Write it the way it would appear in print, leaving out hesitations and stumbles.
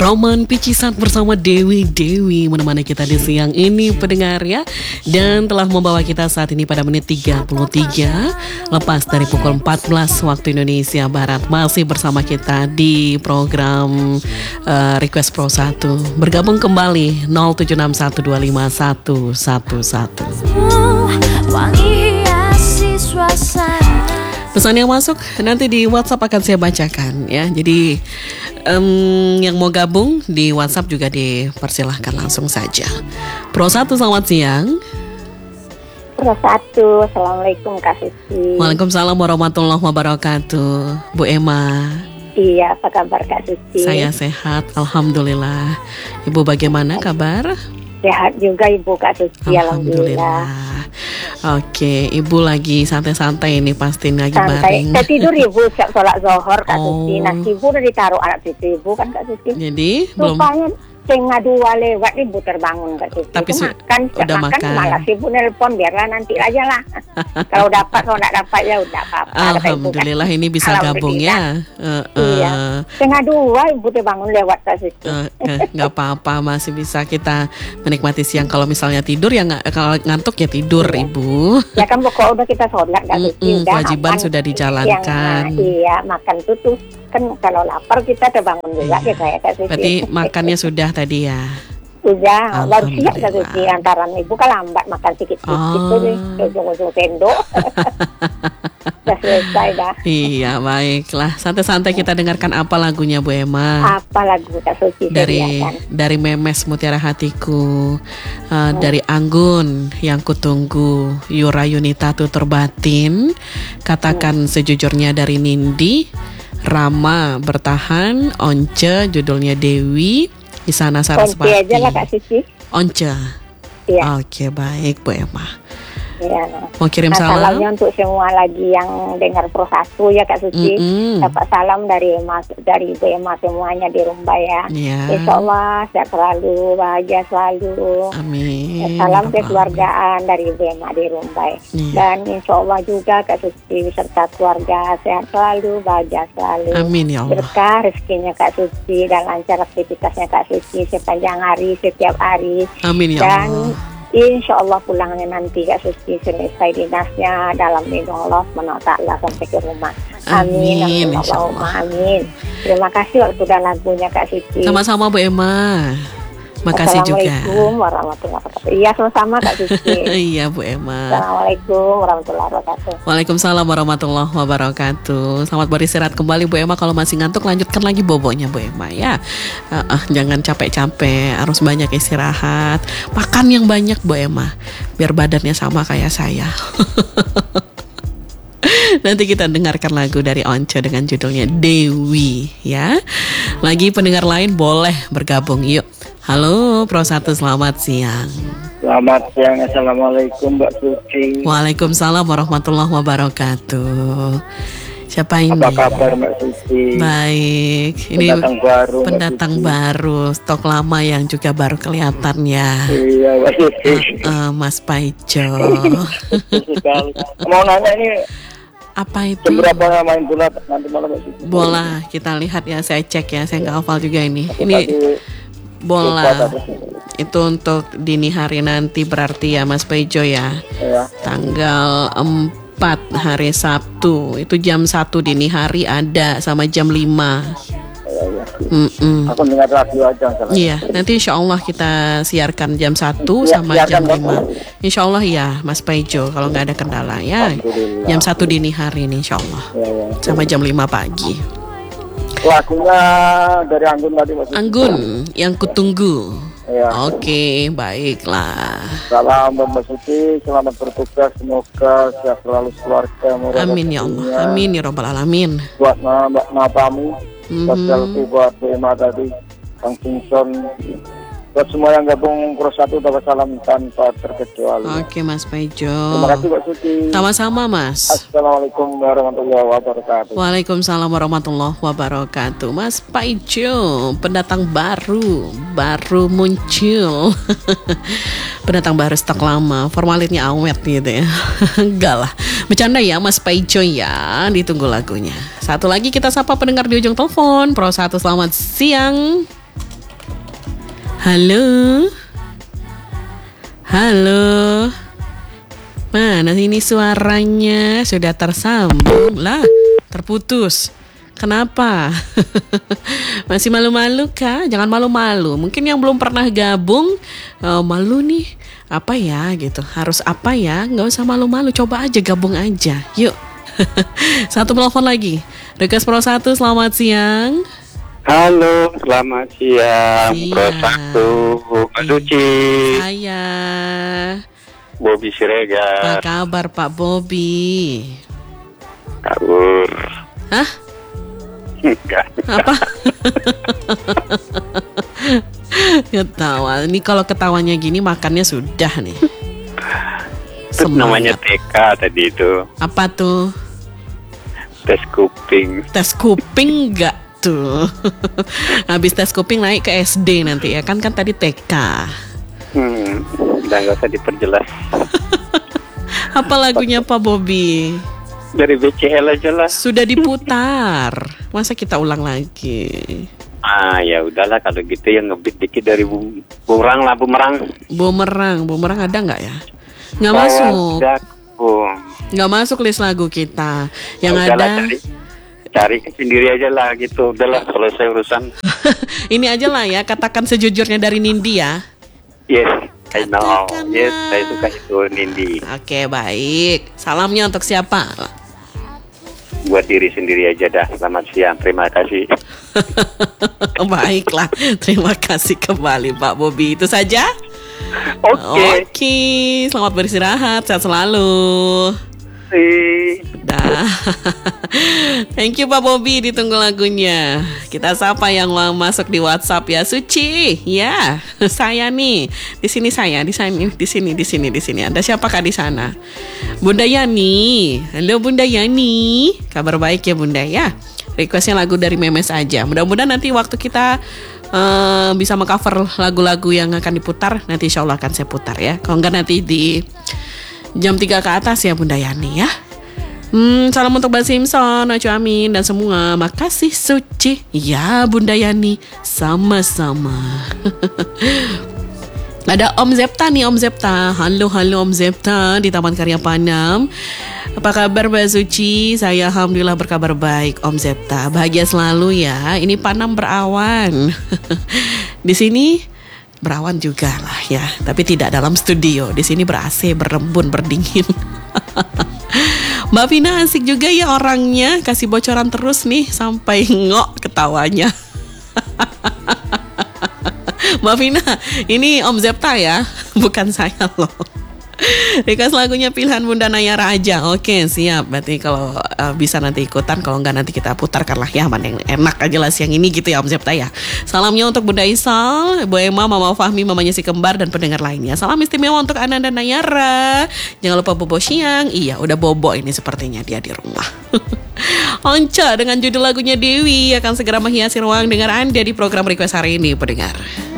Roman Picisat bersama Dewi menemani kita di siang ini pendengar ya. Dan telah membawa kita saat ini pada menit 33 lepas dari pukul 14 waktu Indonesia Barat. Masih bersama kita di program Request Pro 1. Bergabung kembali 076125111. Wangi hiasi suasana. Pesan yang masuk nanti di WhatsApp akan saya bacakan ya. Jadi yang mau gabung di WhatsApp juga dipersilahkan langsung saja. Pro 1 selamat siang. Pro 1, Assalamualaikum Kak Suci. Waalaikumsalam warahmatullahi wabarakatuh. Bu Emma. Iya, apa kabar Kak Suci? Saya sehat, alhamdulillah. Ibu bagaimana kabar? Sehat juga Ibu Kak Suci, alhamdulillah. Oke, Ibu lagi santai-santai ini pasti lagi baring. Saya tidur Ibu, siap sholat zuhur Kak Suci. Nasi Ibu udah ditaruh anak cucu Ibu kan Kak Suci. Jadi rupanya setengah 2 lewat Ibu terbangun Kak Suci. Tapi udah makan. Malah Ibu nelpon biarlah nanti aja lah. Kalau dapat, kalau nggak dapat ya udah apa-apa. Alhamdulillah kan. Ini bisa gabung ya. Iya. Setengah 2 Ibu terbangun lewat Kak Suci. Nggak apa-apa, masih bisa kita menikmati siang. Kalau misalnya tidur ya kalau ngantuk ya tidur Ibu. Ya kan pokoknya udah kita sholat Kak Suci. Kewajiban sudah dijalankan. Iya, makan tuh kan kalau lapar kita terbangun juga ya Kak Suci. Berarti makannya sudah tadi ya? Sudah, baru siap Kak Suci. Antaran Ibu kan lambat makan sedikit-sedikit gitu nih. Ujung-ujung sendok. Sudah selesai dah. Iya, baiklah. Santai-santai kita dengarkan apa lagunya Bu Emma? Apa lagu Kak Suci? Dari Memes Mutiara Hatiku, dari Anggun Yang Kutunggu, Yura Yunita Tutur Batin, Katakan Sejujurnya dari Nindi, Rama Bertahan, Once judulnya Dewi, Isana Sarasvati. Once aja lah Kak Suci. Once. Iya. Oke, baik Bu Emma. Ya, mau kirim salam? Salamnya untuk semua lagi yang dengar Pro 1 ya Kak Suci. Dapat salam dari Ibu Emma semuanya di Rumbai ya. Insya Allah sehat selalu, bahagia selalu. Amin. Salam kekeluargaan dari Ibu Emma di Rumbai. Dan insya Allah juga Kak Suci beserta keluarga sehat selalu, bahagia selalu. Amin ya Allah. Berkah rezekinya Kak Suci dan lancar aktivitasnya Kak Suci sepanjang hari, setiap hari. Amin ya Allah. Insya Allah pulangnya nanti Kak Suci selesai dinasnya dalam lindung Allah SWT sampai ke rumah. Amin. Allahumma amin. Terima kasih waktu dan lagunya Kak Suci. Sama-sama Bu Emma. Makasih juga. Assalamualaikum warahmatullahi wabarakatuh. Iya sama-sama Kak Suci. Iya Bu Emma. Assalamualaikum warahmatullahi wabarakatuh. Waalaikumsalam warahmatullahi wabarakatuh. Selamat beristirahat kembali Bu Emma. Kalau masih ngantuk lanjutkan lagi bobonya Bu Emma ya. Jangan capek-capek, harus banyak istirahat. Makan yang banyak Bu Emma, biar badannya sama kayak saya. Nanti kita dengarkan lagu dari Once dengan judulnya Dewi ya. Lagi pendengar lain boleh bergabung yuk. Halo Pro 1 selamat siang. Selamat siang, Assalamualaikum Mbak Suci. Waalaikumsalam warahmatullahi wabarakatuh. Siapa ini? Apa kabar Mbak Suci? Baik. Ini pendatang baru, stok lama yang juga baru kelihatan ya. Iya Mbak Suci. Mas Paijo. Mau nanya ini apa itu? Seberapa main bola nanti malam Mbak Suci? Bola, kita lihat ya, saya cek ya, saya nggak hafal juga ini. Ini bola itu untuk dini hari nanti berarti ya Mas Paijo ya. Tanggal 4 hari Sabtu itu jam 1 dini hari ada sama jam 5. Aku dengar radio aja. Iya, nanti insya Allah kita siarkan jam 1 sama jam 5. Insya Allah ya Mas Paijo kalau nggak ada kendala ya. Jam 1 dini hari ini insya Allah sama jam 5 pagi. Lagunya dari Anggun tadi Mas. Anggun Yang Kutunggu. Ya. Oke, baiklah. Salam Mbak Suci, selamat bertugas, semoga sehat selalu keluarga. Amin ya Allah, amin ya Rabbal Alamin. Buat Mbak Napamu, buat Selfie, buat Bema tadi, Kang Simpson, buat semua yang gabung Pro 1 dapat salam tanpa terkecuali. Oke Mas Paijo. Terima kasih Mbak Suci. Sama-sama Mas. Assalamualaikum warahmatullahi wabarakatuh. Waalaikumsalam warahmatullahi wabarakatuh. Mas Paijo, pendatang baru muncul. Pendatang baru stok lama, formalitnya awet gitu ya. Enggak lah, bercanda ya Mas Paijo ya. Ditunggu lagunya. Satu lagi kita sapa pendengar di ujung telepon. Pro 1 selamat siang. Halo. Halo. Mana ini suaranya? Sudah tersambung lah, terputus. Kenapa? Masih malu-malu kah? Jangan malu-malu. Mungkin yang belum pernah gabung malu nih. Apa ya gitu? Harus apa ya? Nggak usah malu-malu. Coba aja gabung aja. Yuk. Satu telepon lagi. Request Pro 1, selamat siang. Halo, selamat siang. Pro 1, Mbak Suci. Saya Bobby Siregar. Apa kabar Pak Bobby? Kabur. Hah? Enggak. Apa? Ketawa. Ini kalau ketawanya gini makannya sudah nih. Itu namanya TK tadi itu. Apa tuh? Tes kuping. Tes kuping enggak tuh? Habis tes kuping naik ke SD nanti ya kan tadi TK. Udah nggak usah diperjelas. Apa lagunya Pak Bobby? Dari BCL aja lah. Sudah diputar. Masa kita ulang lagi? Ya udahlah kalau gitu yang ngebit dikit dari bumerang lah, Bumerang ada nggak ya? Nggak masuk. Nggak masuk list lagu kita. Yang ada cari sendiri aja lah gitu. Udahlah selesai urusan. Ini aja lah ya, katakan sejujurnya dari Nindi ya. Yes, I know. Yes, saya suka itu Nindi. Oke, baik. Salamnya untuk siapa? Buat diri sendiri aja dah. Selamat siang, terima kasih. Baiklah, terima kasih kembali Pak Bobby. Itu saja. Oke, selamat beristirahat, sehat selalu. Dah. Thank you Pak Bobby, ditunggu lagunya. Kita sapa yang mau masuk di WhatsApp ya. Suci, ya, saya nih. Di sini saya, di sini. Ada siapakah di sana? Bunda Yani. Halo Bunda Yani. Kabar baik ya Bunda ya. Requestnya lagu dari Memes aja. Mudah-mudahan nanti waktu kita bisa mengcover lagu-lagu yang akan diputar, nanti insya Allah akan saya putar ya. Kalau enggak nanti di jam 3 ke atas ya Bunda Yani ya. Salam untuk Mbak Simpson, Acu Amin dan semua. Makasih Suci. Ya Bunda Yani, sama-sama. Ada Om Zepta nih, Om Zepta. Halo Om Zepta di Taman Karya Panam. Apa kabar Mbak Suci? Saya alhamdulillah berkabar baik Om Zepta. Bahagia selalu ya. Ini Panam berawan. Di sini berawan juga lah ya, tapi tidak dalam studio. Di sini ber-AC, berembun, berdingin. Mbak Vina asik juga ya orangnya, kasih bocoran terus nih sampai ngok ketawanya. Mbak Vina, ini Om Zepta ya, bukan saya loh. Request lagunya pilihan Bunda Nayara aja. Oke siap. Berarti kalau bisa nanti ikutan. Kalau enggak nanti kita putarkan lah ya. Mana yang enak aja lah siang ini gitu ya Om Zepta ya. Salamnya untuk Bunda Isal, Bu Emma, Mama Fahmi, Mamanya si Kembar dan pendengar lainnya. Salam istimewa untuk Ananda Nayara. Jangan lupa bobo siang. Iya udah bobo ini sepertinya dia di rumah. Onca dengan judul lagunya Dewi akan segera menghiasi ruang dengar Anda di program request hari ini pendengar.